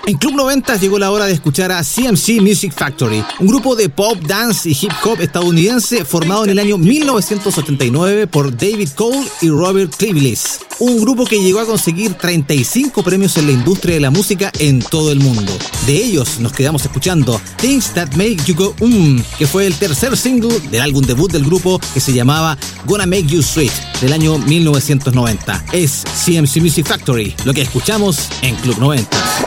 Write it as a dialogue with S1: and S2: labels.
S1: En Club 90 llegó la hora de escuchar a CMC Music Factory, un grupo de pop, dance y hip hop estadounidense formado en el año 1989 por David Cole y Robert Clivillés. Un grupo que llegó a conseguir 35 premios en la industria de la música en todo el mundo. De ellos nos quedamos escuchando Things That Make You Go que fue el tercer single del álbum debut del grupo que se llamaba Gonna Make You Sweet del año 1990. Es CMC Music Factory, lo que escuchamos en Club 90.